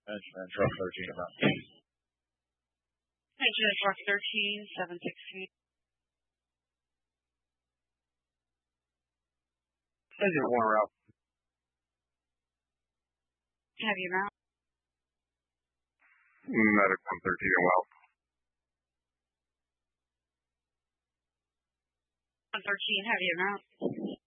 Engine and truck 13 about. Engine and truck 13, 716. Engine 1 route. Heavy amount. Medic 113 and well. 113, heavy amount.